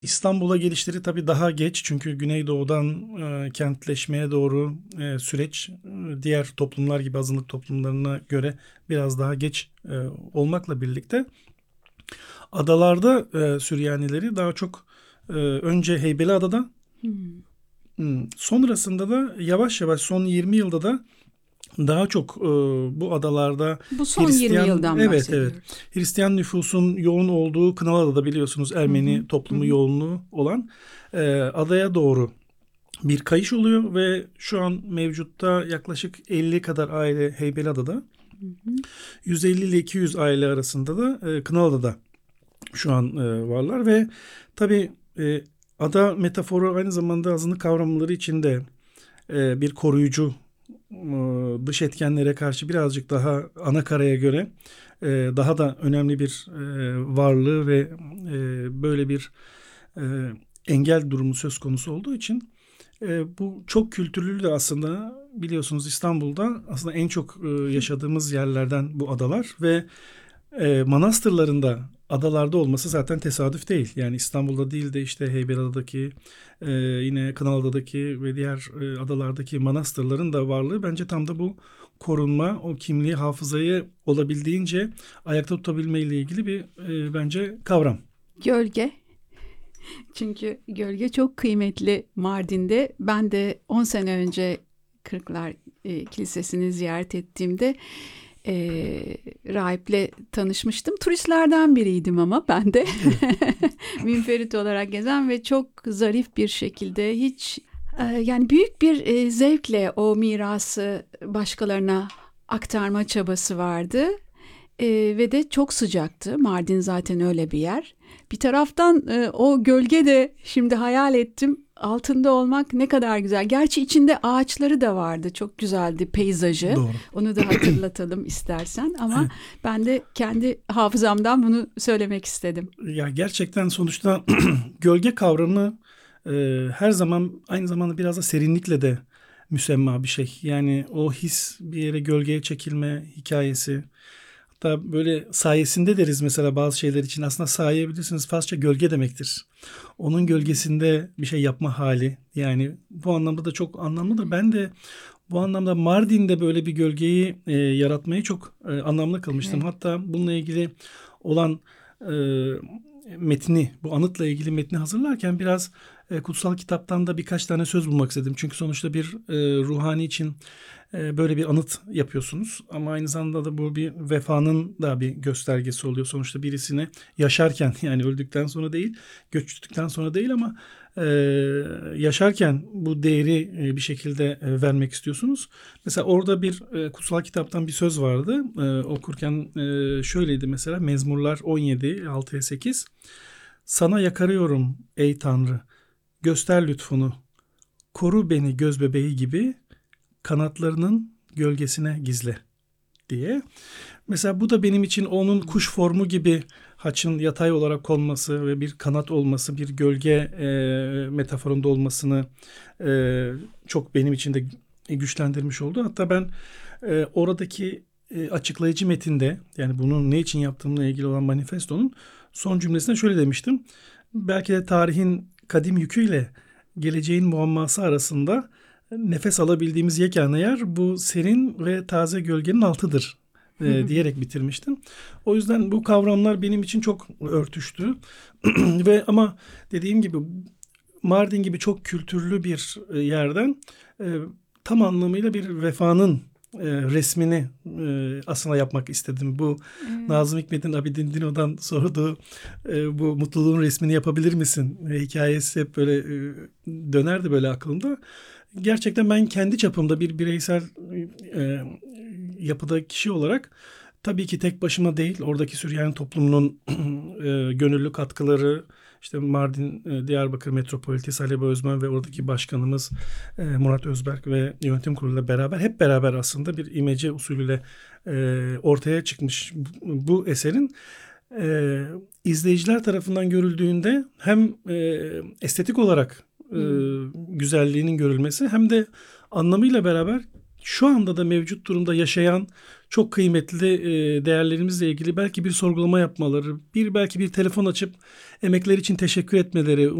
İstanbul'a gelişleri tabii daha geç çünkü Güneydoğu'dan kentleşmeye doğru süreç diğer toplumlar gibi azınlık toplumlarına göre biraz daha geç olmakla birlikte adalarda Süryanileri daha çok önce Heybeliada'da, Hmm. sonrasında da yavaş yavaş son 20 yılda da daha çok bu adalarda Bu son 20 Hristiyan, yıldan evet evet, bahsediyoruz. Hristiyan nüfusun yoğun olduğu Kınalıada'da biliyorsunuz Hı hı, Ermeni hı toplumu hı, yoğunluğu olan adaya doğru bir kayış oluyor ve şu an mevcutta yaklaşık 50 kadar aile Heybeliada'da, hı hı. 150 ile 200 aile arasında da Kınalıada'da şu an varlar ve tabii ada metaforu aynı zamanda azınlık kavramları içinde bir koruyucu, dış etkenlere karşı birazcık daha ana karaya göre daha da önemli bir varlığı ve böyle bir e, engel durumu söz konusu olduğu için bu çok kültürlü de aslında biliyorsunuz İstanbul'da aslında en çok yaşadığımız yerlerden bu adalar ve manastırlarında adalarda olması zaten tesadüf değil. Yani İstanbul'da değil de işte Heybeliada'daki, yine Kınalıada'daki ve diğer adalardaki manastırların da varlığı bence tam da bu korunma, o kimliği, hafızayı olabildiğince ayakta tutabilme ile ilgili bir bence kavram. Gölge. Çünkü gölge çok kıymetli Mardin'de. Ben de 10 sene önce Kırklar Kilisesi'ni ziyaret ettiğimde e, rahiple tanışmıştım. Turistlerden biriydim ama ben de Evet. münferit olarak gezen ve çok zarif bir şekilde hiç yani büyük bir zevkle o mirası başkalarına aktarma çabası vardı. Ve de çok sıcaktı. Mardin zaten öyle bir yer. Bir taraftan o gölge de şimdi hayal ettim. Altında olmak ne kadar güzel. Gerçi içinde ağaçları da vardı. Çok güzeldi peyzajı. Doğru. Onu da hatırlatalım istersen. Ama Evet. ben de kendi hafızamdan bunu söylemek istedim. Ya gerçekten sonuçta gölge kavramı her zaman aynı zamanda biraz da serinlikle de müsemma bir şey. Yani o his, bir yere gölgeye çekilme hikayesi. Hatta böyle sayesinde deriz mesela bazı şeyler için. Aslında saye bilirsiniz Farsça gölge demektir. Onun gölgesinde bir şey yapma hali. Yani bu anlamda da çok anlamlıdır. Ben de bu anlamda Mardin'de böyle bir gölgeyi yaratmayı çok anlamlı kılmıştım. Evet. Hatta bununla ilgili olan e, metni, bu anıtla ilgili metni hazırlarken biraz kutsal kitaptan da birkaç tane söz bulmak istedim. Çünkü sonuçta bir ruhani için böyle bir anıt yapıyorsunuz. Ama aynı zamanda da bu bir vefanın da bir göstergesi oluyor. Sonuçta birisini yaşarken, yani öldükten sonra değil, göçtükten sonra değil ama e, yaşarken bu değeri bir şekilde vermek istiyorsunuz. Mesela orada bir kutsal kitaptan bir söz vardı. Okurken şöyleydi mesela, Mezmurlar 17, 6'ya 8. Sana yakarıyorum ey Tanrı, göster lütfunu, koru beni göz bebeği gibi, kanatlarının gölgesine gizle diye. Mesela bu da benim için onun kuş formu gibi haçın yatay olarak konması ve bir kanat olması, bir gölge metaforunda olmasını çok benim için de güçlendirmiş oldu. Hatta ben oradaki açıklayıcı metinde, yani bunun ne için yaptığımla ilgili olan manifestonun son cümlesinde şöyle demiştim. Belki de tarihin kadim yüküyle geleceğin muamması arasında nefes alabildiğimiz yegane yer bu serin ve taze gölgenin altıdır diyerek bitirmiştim. O yüzden bu kavramlar benim için çok örtüştü. Ve ama dediğim gibi Mardin gibi çok kültürlü bir yerden e, tam anlamıyla bir vefanın resmini aslında yapmak istedim. Bu Evet. Nazım Hikmet'in Abidin Dino'dan sorduğu bu mutluluğun resmini yapabilir misin? Hikayesi hep böyle dönerdi böyle aklımda. Gerçekten ben kendi çapımda bir bireysel e, yapıda kişi olarak tabii ki tek başıma değil, oradaki Süryani toplumunun gönüllü katkıları, işte Mardin, Diyarbakır Metropolitesi Halebe Özmen ve oradaki başkanımız Murat Özberk ve yönetim kuruluyla beraber hep beraber aslında bir imece usulüyle ortaya çıkmış bu eserin izleyiciler tarafından görüldüğünde hem estetik olarak Hmm. güzelliğinin görülmesi hem de anlamıyla beraber şu anda da mevcut durumda yaşayan çok kıymetli değerlerimizle ilgili belki bir sorgulama yapmaları, belki bir telefon açıp emekleri için teşekkür etmeleri,